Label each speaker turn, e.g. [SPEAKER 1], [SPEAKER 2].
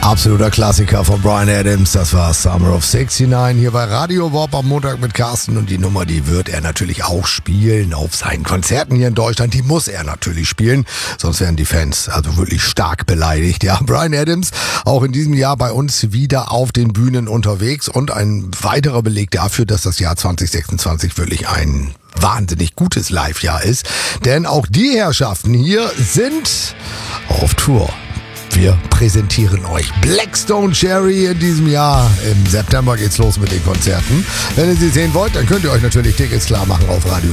[SPEAKER 1] Absoluter Klassiker von Bryan Adams, das war Summer of '69 hier bei Radio Warp am Montag mit Carsten und die Nummer, die wird er natürlich auch spielen auf seinen Konzerten hier in Deutschland, die muss er natürlich spielen, sonst wären die Fans also wirklich stark beleidigt. Ja, Bryan Adams auch in diesem Jahr bei uns wieder auf den Bühnen unterwegs und ein weiterer Beleg dafür, dass das Jahr 2026 wirklich ein wahnsinnig gutes Live-Jahr ist, denn auch die Herrschaften hier sind auf Tour. Wir präsentieren euch Blackstone Cherry in diesem Jahr. Im September geht's los mit den Konzerten. Wenn ihr sie sehen wollt, dann könnt ihr euch natürlich Tickets klar machen auf Radio